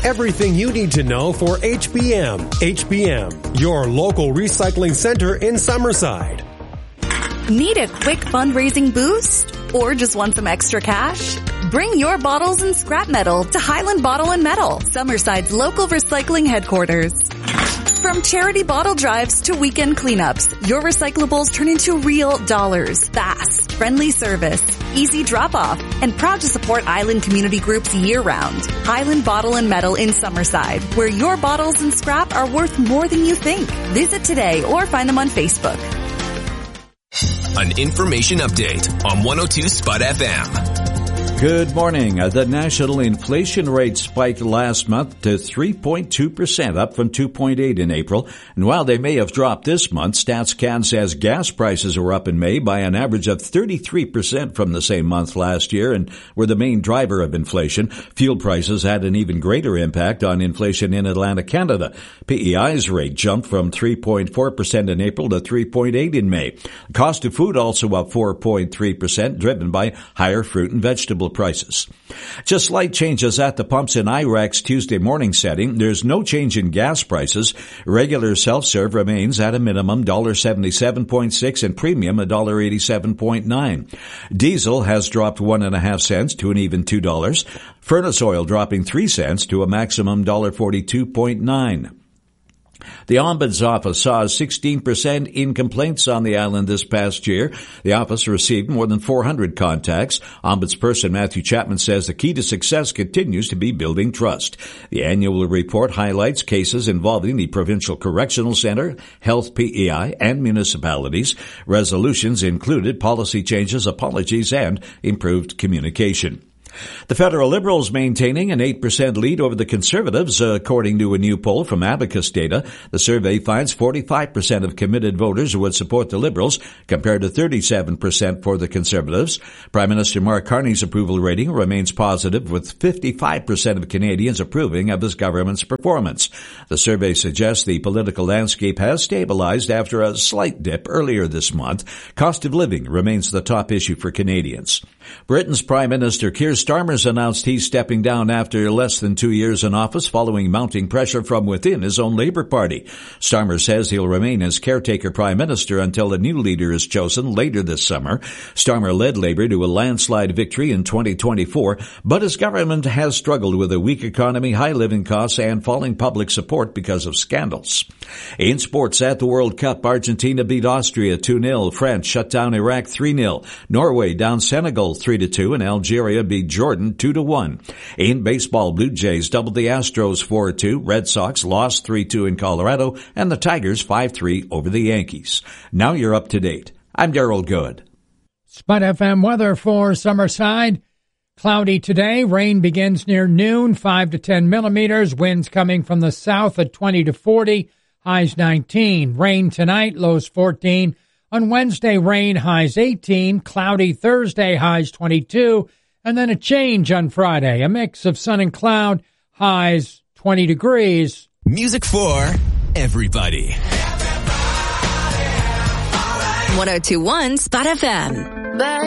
Everything you need to know for HBM. HBM, your local recycling center in Summerside. Need a quick fundraising boost? Or just want some extra cash? Bring your bottles and scrap metal to Highland Bottle and Metal, Summerside's local recycling headquarters. From charity bottle drives to weekend cleanups, your recyclables turn into real dollars. Fast, friendly service, easy drop-off, and proud to support Island community groups year-round. Highland Bottle and Metal in Summerside, where your bottles and scrap are worth more than you think. Visit today or find them on Facebook. An information update on 102 Spot FM. Good morning. The national inflation rate spiked last month to 3.2%, up from 2.8 in April. And while they may have dropped this month, StatsCan says gas prices were up in May by an average of 33% from the same month last year and were the main driver of inflation. Fuel prices had an even greater impact on inflation in Atlantic Canada. PEI's rate jumped from 3.4% in April to 3.8 in May. The cost of food also up 4.3%, driven by higher fruit and vegetable prices. Just slight changes at the pumps in IRAC's Tuesday morning setting. There's no change in gas prices. Regular self-serve remains at a minimum $1.77.6 and premium $1.87.9. Diesel has dropped 1.5 cents to an even $2. Furnace oil dropping 3 cents to a maximum $1.42.9. The Ombuds Office saw a 16% in complaints on the island this past year. The office received more than 400 contacts. Ombudsperson Matthew Chapman says the key to success continues to be building trust. The annual report highlights cases involving the Provincial Correctional Centre, Health PEI, and municipalities. Resolutions included policy changes, apologies, and improved communication. The federal Liberals maintaining an 8% lead over the Conservatives, according to a new poll from Abacus data. The survey finds 45% of committed voters would support the Liberals, compared to 37% for the Conservatives. Prime Minister Mark Carney's approval rating remains positive, with 55% of Canadians approving of his government's performance. The survey suggests the political landscape has stabilized after a slight dip earlier this month. Cost of living remains the top issue for Canadians. Britain's Prime Minister Keir Starmer's announced he's stepping down after less than 2 years in office following mounting pressure from within his own Labour Party. Starmer says he'll remain as caretaker Prime Minister until a new leader is chosen later this summer. Starmer led Labour to a landslide victory in 2024, but his government has struggled with a weak economy, high living costs, and falling public support because of scandals. In sports, at the World Cup, Argentina beat Austria 2-0. France shut down Iraq 3-0. Norway down Senegal 3-2, and Algeria beat Jordan 2-1. In baseball, Blue Jays doubled the Astros 4-2. Red Sox lost 3-2 in Colorado, and the Tigers 5-3 over the Yankees. Now you're up to date. I'm Darryl Good. Spot FM weather for Summerside. Cloudy today. Rain begins near noon, 5 to 10 millimeters. Winds coming from the south at 20 to 40. Highs 19. Rain tonight, lows 14. On Wednesday, rain, highs 18. Cloudy Thursday, highs 22. And then a change on Friday. A mix of sun and cloud, highs 20 degrees. Music for everybody. 102.1 Spot FM.